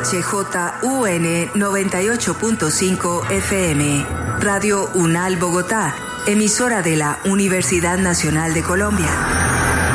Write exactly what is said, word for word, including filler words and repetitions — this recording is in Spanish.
H J U N noventa y ocho punto cinco F M, Radio UNAL Bogotá, emisora de la Universidad Nacional de Colombia.